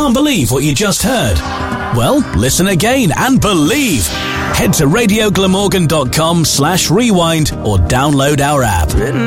Can't believe what you just heard? Well, listen again and believe. Head to radioglamorgan.com/rewind or download our app.